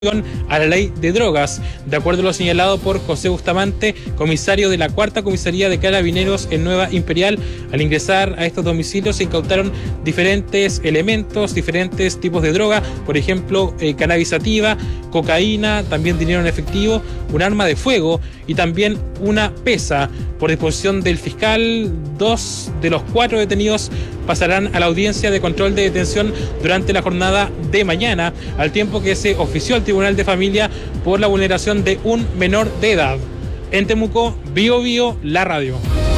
a la ley de drogas, de acuerdo a lo señalado por José Bustamante, comisario de la Cuarta Comisaría de Carabineros en Nueva Imperial. Al ingresar a estos domicilios se incautaron diferentes elementos, diferentes tipos de droga, por ejemplo, cannabis sativa, cocaína, también dinero en efectivo, un arma de fuego y también una pesa. Por disposición del fiscal, 2 de los 4 detenidos pasarán a la audiencia de control de detención durante la jornada de mañana, al tiempo que se ofició al Tribunal de Familia por la vulneración de un menor de edad. En Temuco, Bio Bio, la radio.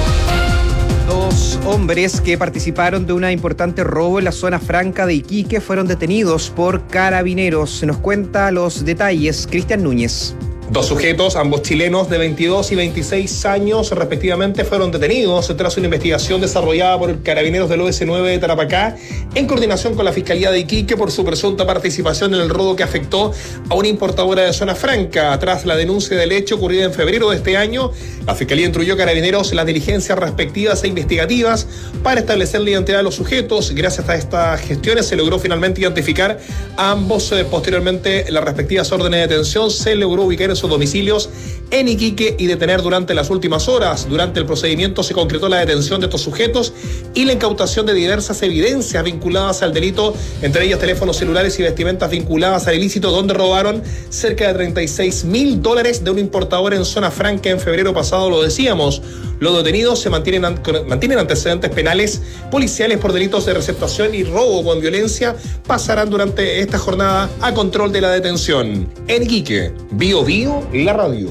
2 hombres que participaron de un importante robo en la zona franca de Iquique fueron detenidos por Carabineros. Se nos cuenta los detalles Cristian Núñez. 2 sujetos, ambos chilenos de 22 y 26 años respectivamente, fueron detenidos tras una investigación desarrollada por Carabineros del OS9 de Tarapacá en coordinación con la Fiscalía de Iquique por su presunta participación en el robo que afectó a una importadora de zona franca. Tras la denuncia del hecho ocurrida en febrero de este año, la Fiscalía instruyó a Carabineros en las diligencias respectivas e investigativas para establecer la identidad de los sujetos. Gracias a estas gestiones se logró finalmente identificar a ambos. Posteriormente, las respectivas órdenes de detención se logró ubicar en sus domicilios en Iquique y detener durante las últimas horas. Durante el procedimiento se concretó la detención de estos sujetos y la incautación de diversas evidencias vinculadas al delito, entre ellas teléfonos celulares y vestimentas vinculadas al ilícito, donde robaron cerca de $36.000 de un importador en zona franca en febrero pasado, lo decíamos. Los detenidos se mantienen antecedentes penales policiales por delitos de receptación y robo con violencia. Pasarán durante esta jornada a control de la detención. En Iquique, Bio Bio, la radio.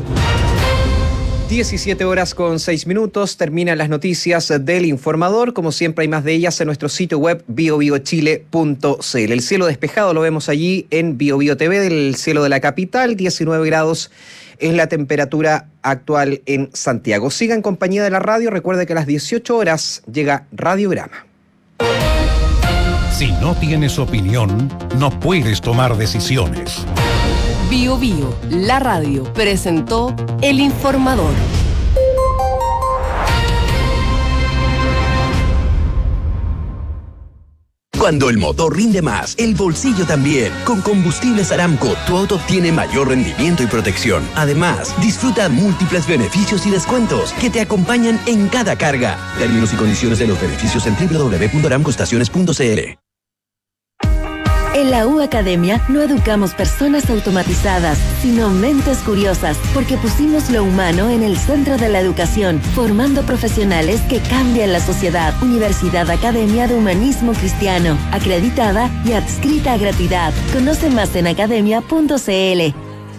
17:06. Terminan las noticias del Informador. Como siempre hay más de ellas en nuestro sitio web biobiochile.cl. El cielo despejado lo vemos allí en Bio Bio TV del cielo de la capital. 19 grados es la temperatura actual en Santiago. Siga en compañía de la radio. Recuerde que a las 18 horas llega Radiograma. Si no tienes opinión, no puedes tomar decisiones. Bio Bio, la radio, presentó El Informador. Cuando el motor rinde más, el bolsillo también. Con Combustibles Aramco, tu auto tiene mayor rendimiento y protección. Además, disfruta múltiples beneficios y descuentos que te acompañan en cada carga. Términos y condiciones de los beneficios en www.aramcoestaciones.cl. En la U Academia no educamos personas automatizadas, sino mentes curiosas, porque pusimos lo humano en el centro de la educación, formando profesionales que cambian la sociedad. Universidad Academia de Humanismo Cristiano, acreditada y adscrita a gratuidad. Conoce más en academia.cl.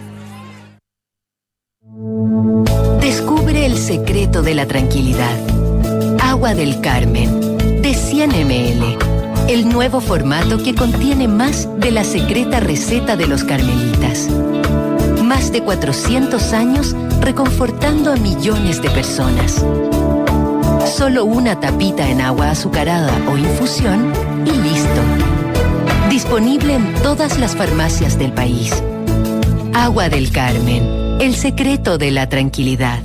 Descubre el secreto de la tranquilidad. Agua del Carmen, de 100 ml. El nuevo formato que contiene más de la secreta receta de los carmelitas. Más de 400 años reconfortando a millones de personas. Solo una tapita en agua azucarada o infusión y listo. Disponible en todas las farmacias del país. Agua del Carmen, el secreto de la tranquilidad.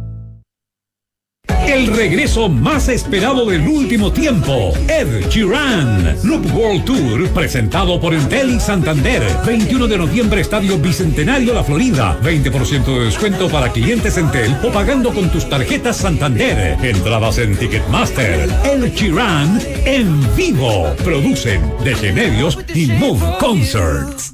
El regreso más esperado del último tiempo, Ed Sheeran. Loop World Tour, presentado por Entel y Santander. 21 de noviembre, Estadio Bicentenario, La Florida. 20% de descuento para clientes Entel o pagando con tus tarjetas Santander. Entradas en Ticketmaster. Ed Sheeran en vivo. Producen Desde Medios y Moon Concerts.